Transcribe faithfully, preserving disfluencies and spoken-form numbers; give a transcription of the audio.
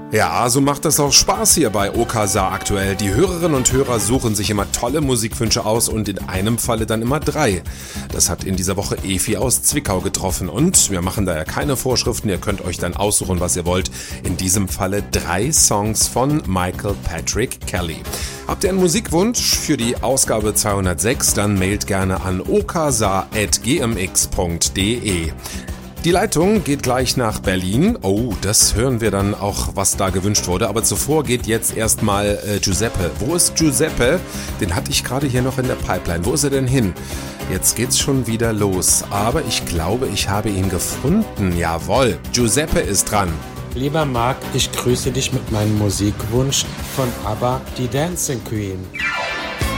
Ja, so macht es auch Spaß hier bei Okasa aktuell. Die Hörerinnen und Hörer suchen sich immer tolle Musikwünsche aus und in einem Falle dann immer drei. Das hat in dieser Woche Efi aus Zwickau getroffen und wir machen da ja keine Vorschriften, ihr könnt euch dann aussuchen, was ihr wollt. In diesem Falle drei Songs von Michael Patrick Kelly. Habt ihr einen Musikwunsch für die Ausgabe zweihundertsechs, dann mailt gerne an okasa at g m x punkt d e. Die Leitung geht gleich nach Berlin. Oh, das hören wir dann auch, was da gewünscht wurde. Aber zuvor geht jetzt erstmal äh, Giuseppe. Wo ist Giuseppe? Den hatte ich gerade hier noch in der Pipeline. Wo ist er denn hin? Jetzt geht's schon wieder los. Aber ich glaube, ich habe ihn gefunden. Jawohl, Giuseppe ist dran. Lieber Marc, ich grüße dich mit meinem Musikwunsch von ABBA, die Dancing Queen.